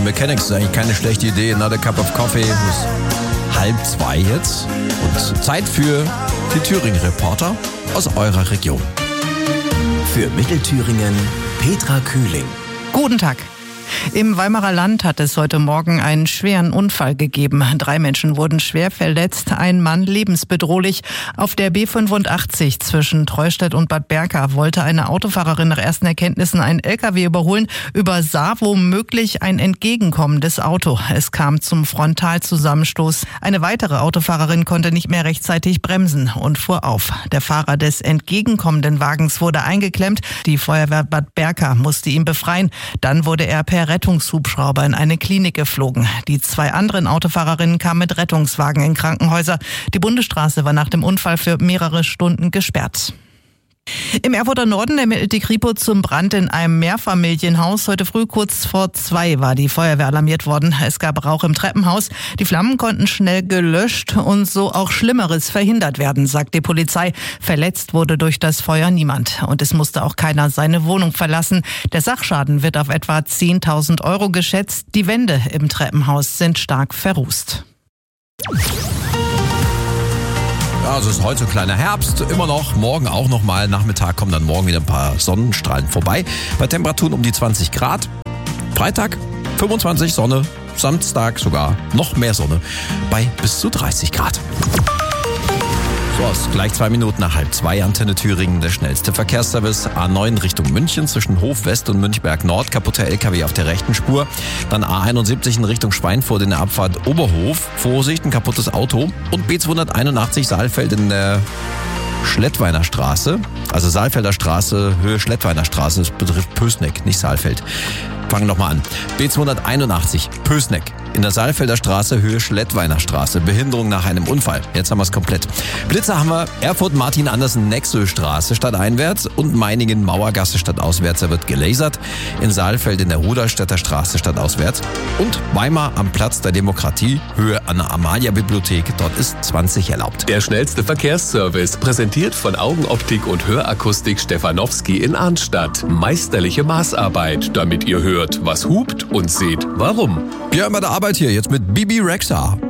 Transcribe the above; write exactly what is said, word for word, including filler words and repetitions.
Mechanics. Ist eigentlich keine schlechte Idee. Another Cup of Coffee. Ist halb zwei jetzt. Und Zeit für die Thüringen-Reporter aus eurer Region. Für Mittelthüringen Petra Kühling. Guten Tag. Im Weimarer Land hat es heute Morgen einen schweren Unfall gegeben. Drei Menschen wurden schwer verletzt, ein Mann lebensbedrohlich. Auf der B fünfundachtzig zwischen Treustedt und Bad Berka wollte eine Autofahrerin nach ersten Erkenntnissen einen L K W überholen, übersah womöglich ein entgegenkommendes Auto. Es kam zum Frontalzusammenstoß. Eine weitere Autofahrerin konnte nicht mehr rechtzeitig bremsen und fuhr auf. Der Fahrer des entgegenkommenden Wagens wurde eingeklemmt. Die Feuerwehr Bad Berka musste ihn befreien. Dann wurde er per Rettungshubschrauber in eine Klinik geflogen. Die zwei anderen Autofahrerinnen kamen mit Rettungswagen in Krankenhäuser. Die Bundesstraße war nach dem Unfall für mehrere Stunden gesperrt. Im Erfurter Norden ermittelt die Kripo zum Brand in einem Mehrfamilienhaus. Heute früh kurz vor zwei war die Feuerwehr alarmiert worden. Es gab Rauch im Treppenhaus. Die Flammen konnten schnell gelöscht und so auch Schlimmeres verhindert werden, sagt die Polizei. Verletzt wurde durch das Feuer niemand. Und es musste auch keiner seine Wohnung verlassen. Der Sachschaden wird auf etwa zehntausend Euro geschätzt. Die Wände im Treppenhaus sind stark verrußt. Ja, also es ist heute so ein kleiner Herbst, immer noch, morgen auch noch mal. Nachmittag kommen dann morgen wieder ein paar Sonnenstrahlen vorbei. Bei Temperaturen um die zwanzig Grad. Freitag fünfundzwanzig Sonne, Samstag sogar noch mehr Sonne bei bis zu dreißig Grad. So, es ist gleich zwei Minuten nach halb zwei, Antenne Thüringen, der schnellste Verkehrsservice. A neun Richtung München zwischen Hof West und Münchberg Nord, kaputter L K W auf der rechten Spur. Dann A einundsiebzig in Richtung Schweinfurt in der Abfahrt Oberhof. Vorsicht, ein kaputtes Auto. Und B zweihunderteinundachtzig Saalfeld in der Schlettweiner Straße. Also Saalfelder Straße, Höhe Schlettweiner Straße. Das betrifft Pößneck, nicht Saalfeld. Fangen wir nochmal an. B zweihunderteinundachtzig Pößneck in der Saalfelder Straße, Höhe Schlettweiner Straße. Behinderung nach einem Unfall. Jetzt haben wir es komplett. Blitzer haben wir Erfurt Martin Andersen Nexö Straße stadteinwärts und Meiningen Mauergasse stadtauswärts. Da wird gelasert. In Saalfeld in der Rudolstädter Straße stadtauswärts. Und Weimar am Platz der Demokratie, Höhe an der Amalia-Bibliothek. Dort ist zwanzig erlaubt. Der schnellste Verkehrsservice, präsentiert von Augenoptik und Hörakustik Stefanowski in Arnstadt. Meisterliche Maßarbeit, damit ihr hört, was hupt und seht, warum. Ja, bei der Arbeit hier jetzt mit Bibi Rexha.